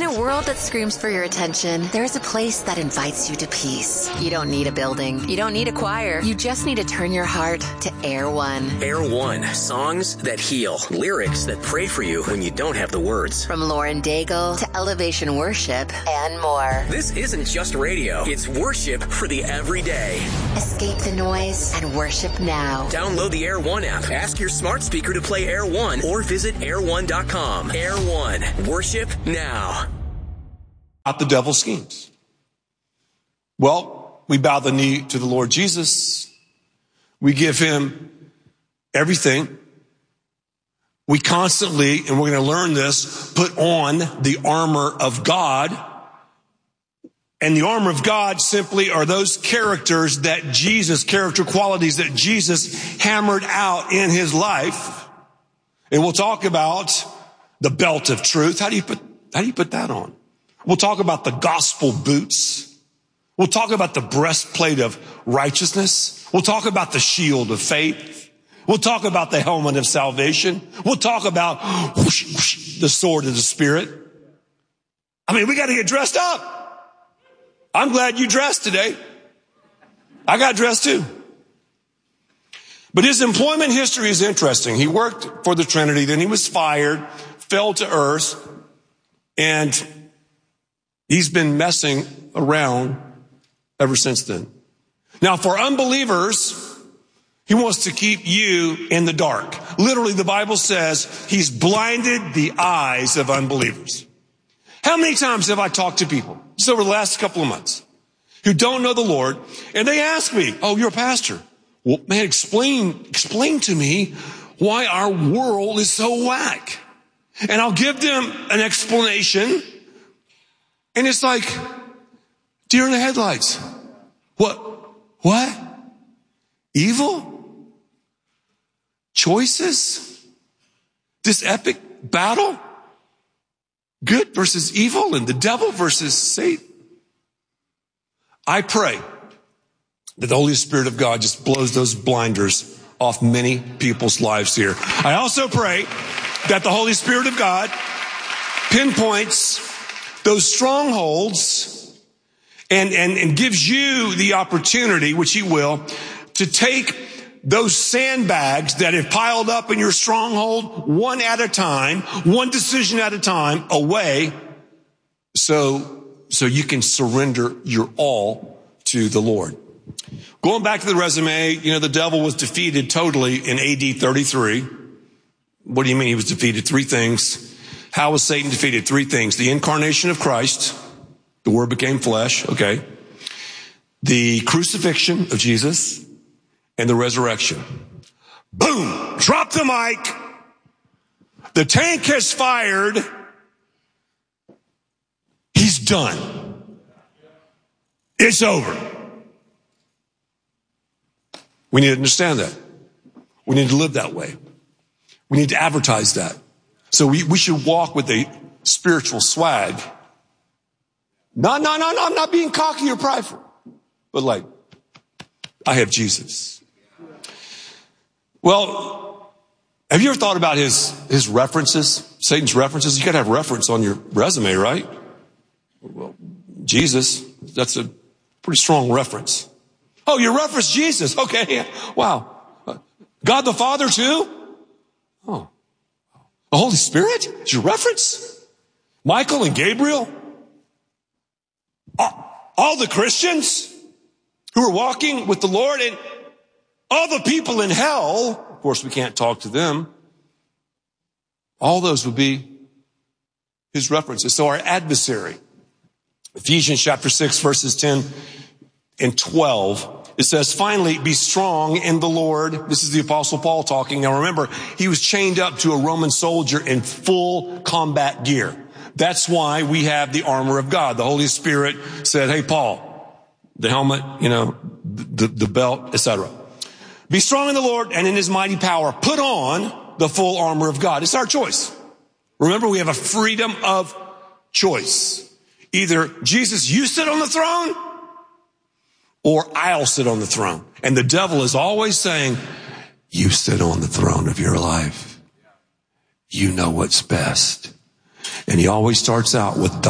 a world that screams for your attention, there's a place that invites you to peace. You don't need a building. You don't need a choir. You just need to turn your heart to Air One. Air One. Songs that heal. Lyrics that pray for you when you don't have the words. From Lauren Daigle to Elevation Worship and more. This isn't just radio. It's worship for the everyday. Escape the noise and worship now. Download the Air One app. Ask your smart speaker to play Air One or visit air1.com. Air One. Worship now. Not the devil's schemes. Well, we bow the knee to the Lord Jesus. We give him everything. We constantly, and we're going to learn this, put on the armor of God. And the armor of God simply are those character qualities that Jesus hammered out in his life. And we'll talk about the belt of truth. How do you put that on? We'll talk about the gospel boots. We'll talk about the breastplate of righteousness. We'll talk about the shield of faith. We'll talk about the helmet of salvation. We'll talk about the sword of the Spirit. I mean, we got to get dressed up. I'm glad you dressed today. I got dressed too. But his employment history is interesting. He worked for the Trinity, then he was fired, fell to earth, and he's been messing around ever since then. Now, for unbelievers, he wants to keep you in the dark. Literally, the Bible says he's blinded the eyes of unbelievers. How many times have I talked to people, just over the last couple of months, who don't know the Lord, and they ask me, oh, you're a pastor. Well, man, explain to me why our world is so whack. And I'll give them an explanation, and it's like deer in the headlights. What? Evil? Choices? This epic battle? Good versus evil and the devil versus Satan. I pray that the Holy Spirit of God just blows those blinders off many people's lives here. I also pray that the Holy Spirit of God pinpoints those strongholds and gives you the opportunity, which he will, to take those sandbags that have piled up in your stronghold one at a time, one decision at a time away, so you can surrender your all to the Lord. Going back to the resume, the devil was defeated totally in AD 33. What do you mean he was defeated? Three things. How was Satan defeated? Three things. The incarnation of Christ. The Word became flesh. Okay. The crucifixion of Jesus and the resurrection. Boom! Drop the mic. The tank has fired. He's done. It's over. We need to understand that. We need to live that way. We need to advertise that. So we should walk with a spiritual swag. No, I'm not being cocky or prideful. But I have Jesus. Well, have you ever thought about his references, Satan's references? You got to have reference on your resume, right? Well, Jesus, that's a pretty strong reference. Oh, you reference Jesus. Okay. Wow. God the Father too? Oh. The Holy Spirit? Is your reference? Michael and Gabriel? All the Christians who are walking with the Lord, and all the people in hell, of course we can't talk to them. All those would be his references. So our adversary, Ephesians chapter 6 verses 10 and 12, it says, finally, be strong in the Lord. This is the Apostle Paul talking. Now remember, he was chained up to a Roman soldier in full combat gear. That's why we have the armor of God. The Holy Spirit said, hey, Paul, the helmet, the belt, etc. Be strong in the Lord and in his mighty power. Put on the full armor of God. It's our choice. Remember, we have a freedom of choice. Either Jesus, you sit on the throne, or I'll sit on the throne. And the devil is always saying, you sit on the throne of your life. You know what's best. And he always starts out with